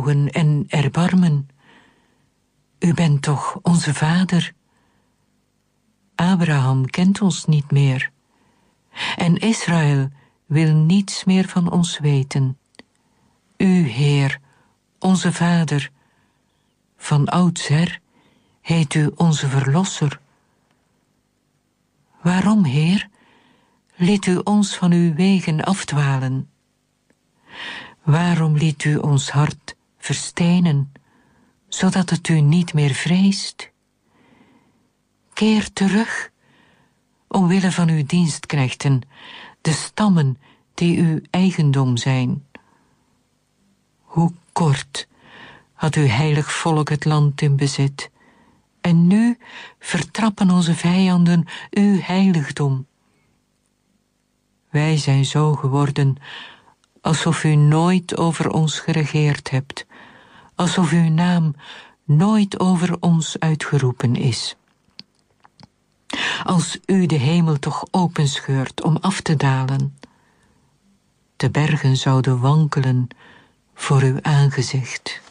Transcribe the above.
vertrouwen en erbarmen. U bent toch onze vader? Abraham kent ons niet meer. En Israël wil niets meer van ons weten. U, Heer, onze vader, van oudsher heet u onze verlosser. Waarom, Heer, liet u ons van uw wegen afdwalen? Waarom liet u ons hart verstenen, zodat het u niet meer vreest? Keer terug, omwille van uw dienstknechten, de stammen die uw eigendom zijn. Hoe kort had uw heilig volk het land in bezit, en nu vertrappen onze vijanden uw heiligdom. Wij zijn zo geworden, alsof u nooit over ons geregeerd hebt, alsof uw naam nooit over ons uitgeroepen is. Als u de hemel toch openscheurt om af te dalen, de bergen zouden wankelen voor uw aangezicht.